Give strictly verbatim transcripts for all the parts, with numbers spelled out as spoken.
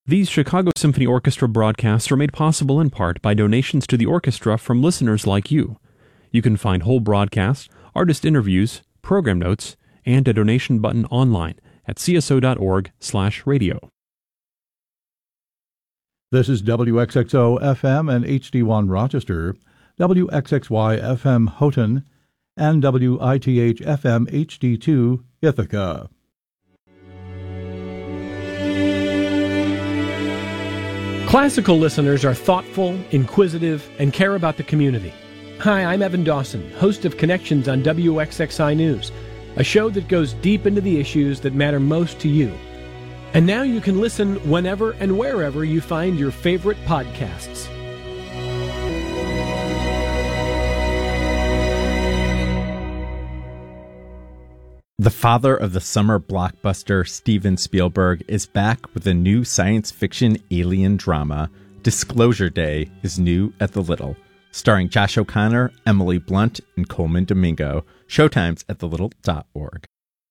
These Chicago Symphony Orchestra broadcasts are made possible in part by donations to the orchestra from listeners like you. You can find whole broadcasts, artist interviews, program notes, and a donation button online at c s o dot org slash radio. This is W X X O F M and H D one Rochester, W X X Y F M Houghton, and W I T H F M H D two Ithaca. Classical listeners are thoughtful, inquisitive, and care about the community. Hi, I'm Evan Dawson, host of Connections on W X X I News, a show that goes deep into the issues that matter most to you. And now you can listen whenever and wherever you find your favorite podcasts. The father of the summer blockbuster, Steven Spielberg, is back with a new science fiction alien drama. Disclosure Day is new at the Little, starring Josh O'Connor, Emily Blunt, and Coleman Domingo. Showtimes at the little dot org.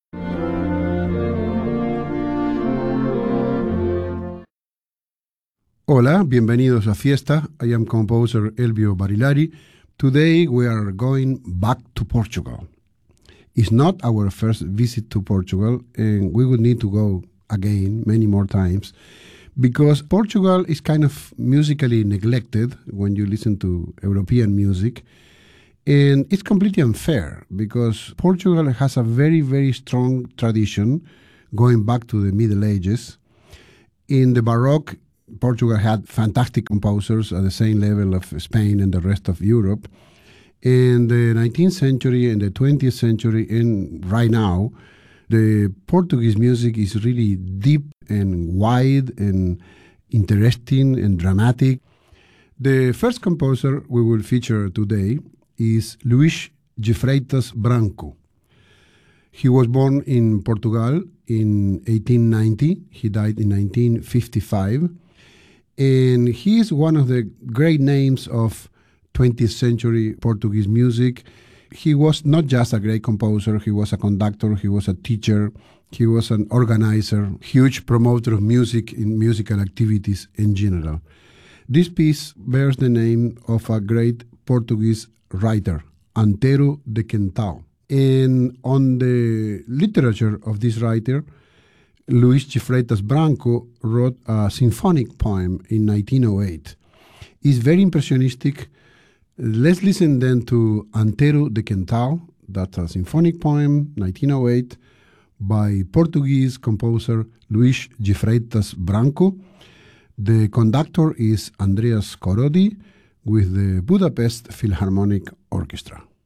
Hola, bienvenidos a Fiesta. I am composer Elvio Barilari. Today we are going back to Portugal. It's not our first visit to Portugal, and we would need to go again many more times, because Portugal is kind of musically neglected when you listen to European music, and it's completely unfair, because Portugal has a very, very strong tradition going back to the Middle Ages. In the Baroque, Portugal had fantastic composers at the same level of Spain and the rest of Europe. In the nineteenth century and the twentieth century, and right now, the Portuguese music is really deep and wide and interesting and dramatic. The first composer we will feature today is Luís de Freitas Branco. He was born in Portugal in eighteen ninety. He died in nineteen fifty-five. And he is one of the great names of twentieth century Portuguese music. He was not just a great composer, he was a conductor, he was a teacher, he was an organizer, huge promoter of music in musical activities in general. This piece bears the name of a great Portuguese writer, Antero de Quentão. And on the literature of this writer, Luís de Freitas Branco wrote a symphonic poem in nineteen oh eight. It's very impressionistic. Let's listen then to Antero de Quentão. That's a symphonic poem, nineteen oh eight, by Portuguese composer Luís de Freitas Branco. The conductor is Andreas Korody with the Budapest Philharmonic Orchestra.